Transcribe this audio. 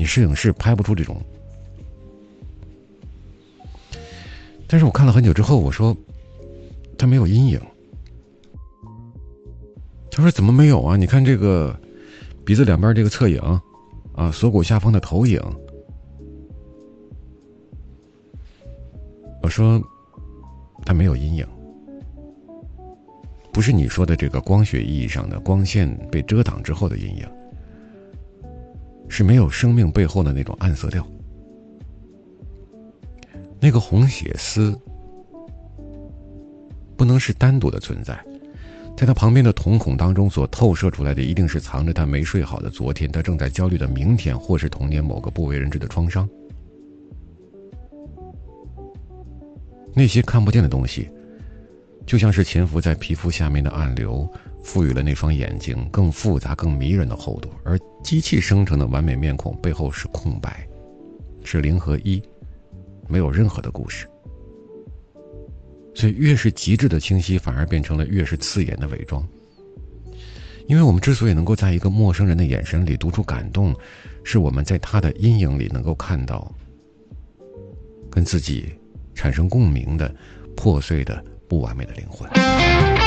你摄影师拍不出这种。但是我看了很久之后，我说他没有阴影。他说怎么没有啊？你看这个鼻子两边这个侧影啊，锁骨下方的投影。我说他没有阴影，不是你说的这个光学意义上的光线被遮挡之后的阴影，是没有生命背后的那种暗色调。那个红血丝不能是单独的存在，在他旁边的瞳孔当中所透射出来的一定是藏着他没睡好的昨天，他正在焦虑的明天，或是童年某个不为人知的创伤。那些看不见的东西就像是潜伏在皮肤下面的暗流，赋予了那双眼睛更复杂更迷人的厚度，而机器生成的完美面孔背后是空白，是0和1，没有任何的故事。所以越是极致的清晰，反而变成了越是刺眼的伪装。因为我们之所以能够在一个陌生人的眼神里读出感动，是我们在他的阴影里能够看到跟自己产生共鸣的破碎的不完美的灵魂。